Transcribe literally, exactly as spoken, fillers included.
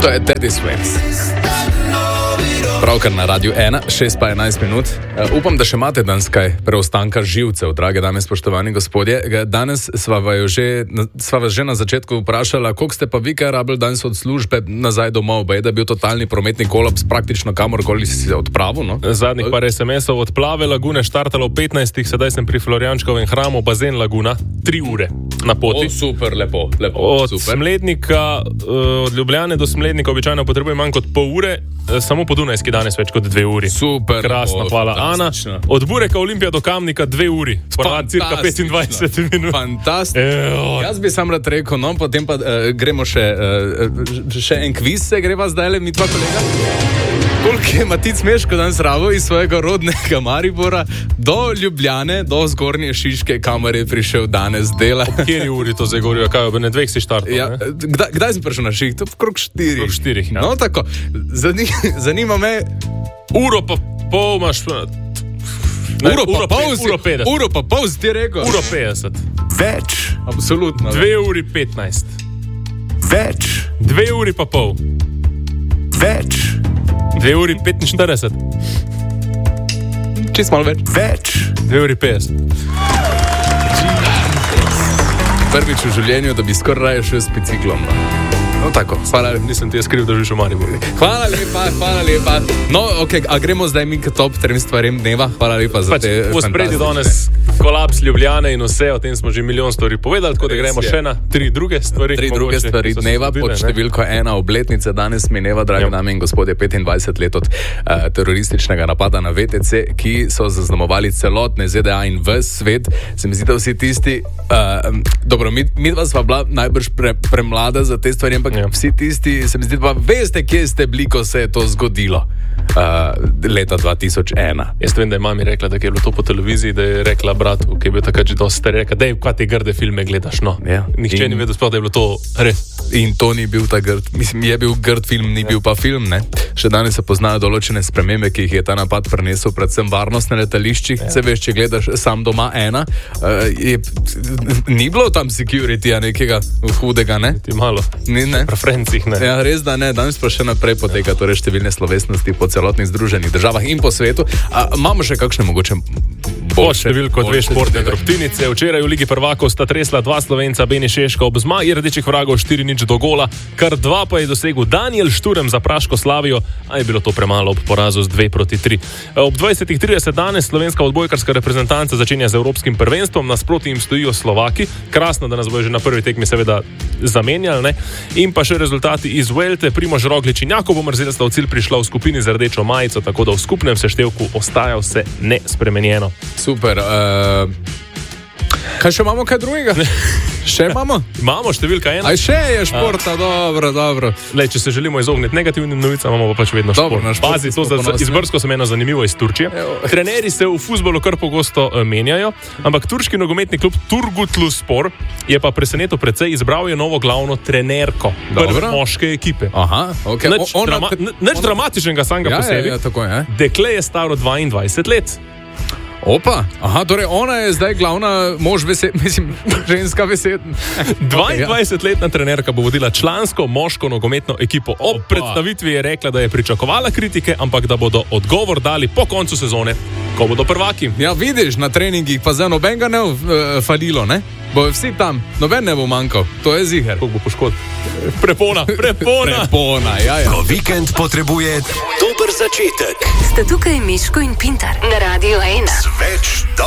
To je Teddy Swims. Pravkar na Radiu ena, šest pa enajst minut. Uh, upam, da še imate danes kaj preostanka živcev, drage dame, spoštovani gospodje. Danes sva vas že, sva vas že na začetku vprašala, koliko ste pa vi kaj rabili danes od službe nazaj domov, bej, da je bil totalni prometni kolaps praktično kamorkoli si se odpravil, no? Zadnjih par es em esov od Plave lagune štartalo ob petnajstih, sedaj sem pri Florjančkovem hramu, bazen laguna, tri ure na poti. O, super, lepo, lepo. Od super. Smlednika, od Ljubljane do Smlednika običajno potrebujem manj kot pol ure, samo po Dunajski danes več kot dve uri. Super. Krasno, hvala Ana. Od Bureka Olimpija do Kamnika dve uri. Prva cirka petindvajset minut. Fantastično. Jaz bi sam rad rekel, no, potem pa uh, gremo še, uh, še en kviz se greva zdaj, mi dva kolega. Koliko je Matic Meško danes ravo iz svojega rodnega Maribora do Ljubljane, do Zgornje Šiške, kamor je prišel danes dela? Ob kjeri uri to zdaj govorijo? Kaj, ob ne dveh si štartal? Ja, kdaj, kdaj sem prišel na šiht? Krog štirih. Krog štirih, ja. No, tako. Zani, zanima me... Uro pa pol imaš... Ne, uro, uro, pa pol, uro petdeset. Uro pa pol si ti rekel? Uro petdeset. Več. Absolutno. Dve uri petnajst. Več. Dve uri pa pol. Več. Dve uri petinštirideset. Čist malo več. Več. Dve uri petdeset. Prvič v življenju, da bi skoraj raje šel s biciklom. No, tako. Hvala, nisem ti jaz kriv, da živiš v Mariboru. Hvala lepa, hvala lepa. No, ok, a gremo zdaj mi k top trem stvarem dneva. Hvala lepa za pač, te fantastične. V spredi danes kolaps Ljubljane in vse, o tem smo že milijon stvari povedali, tako da gremo še na tri druge stvari. Tri druge mogoče, stvari dneva, zgodile, pod številko ena obletnice danes mineva, drage dame in gospodje, petindvajset let od uh, terorističnega napada na ve te ce, ki so zaznamovali celotne ze de a in ves svet. Se mi zdi, da vsi tisti, uh, dobro, mi, mi dva sva bila najbrž pre, premlada za te stvari, ampak ja. Vsi tisti, se mi zdi, pa veste, kje ste bili, ko se je to zgodilo. Uh, leta dva tisoč ena. Jaz vem, da je mami rekla, da je bilo to po televiziji, da je rekla bratu, ki je bil takrat že dosti star, rekla, dej, kaj te grde filme gledaš, no. Ja. Nihče in, ni vedel sploh, da je bilo to res. In to ni bil ta grd, mislim, je bil grd film, ni ja. Bil pa film, ne. Še danes se poznajo določene spremembe, ki jih je ta napad prenesel, predvsem varnost na letališčih. Ja. Se veš, če gledaš sam doma ena, uh, je, ni bilo tam security-ja nekega hudega, ne? Ti malo. Ni, ne. Preferencih, ne. Ja, res da ne, danes pa še naprej poteka, ja. Torej številne slovesnosti po celotnih združenih državah in po svetu. A, imamo še kakšne mogoče boljše? Številko dve športne drobtinice. Včeraj v Ligi prvakov sta tresla dva Slovenca, Beni Šeško ob zmagi rdečih vragov štiri nič do gola, kar dva pa je dosegel Daniel Šturm za Praško Slavijo, a je bilo to premalo ob porazu z dve proti tri. Ob dvajsetih trideset danes slovenska odbojkarska reprezentanca začenja z evropskim prvenstvom, nasproti jim stojijo Slovaki. Krasno, da nas bojo že na prvi tekmi seveda zamenjali, ne? In pa še rezultati iz Vuelte. Primož Roglič in Jakob Mrzel sta v cilj prišla v skupini z rdečo majico, tako da v skupnem seštevku ostaja vse nespremenjeno. Super. Uh, kaj še imamo, kaj drugega? Še imamo? Imamo številka ena. Aj še je športa, a. dobro, dobro. Lej, če se želimo izogniti negativnim novicam, imamo pa pač vedno dobro, šport. Pazi, to za, za izbrsko se meni zanimivo iz Turčije. Evo. Trenerji se v fuzbolu kar pogosto uh, menjajo, ampak turški nogometni klub Turgutluspor je pa presenetil precej, izbral je novo glavno trenerko prve moške ekipe. Aha, ok. Nič, o, drama, nič ona... dramatičnega samega ja, po sebi. Ja, ja, tako je. Dekle je staro dvaindvajset let. Opa, aha, torej ona je zdaj glavna mož besed, mislim, ženska besed. dvaindvajsetletna trenerka bo vodila člansko moško nogometno ekipo. Ob Opa. Predstavitvi je rekla, da je pričakovala kritike, ampak da bodo odgovor dali po koncu sezone, ko bodo prvaki. Ja, vidiš, na treningih pa za nobenega ne uh, falilo, ne? Bojo vsi tam, noben ne bo manjkal, to je ziher. Koliko bo poškodb? Prepona, prepona. Prepona, ja, ja. Ko vikend potrebuje dober začetek. Sta tukaj Miško in Pintar na Radiu ena. Več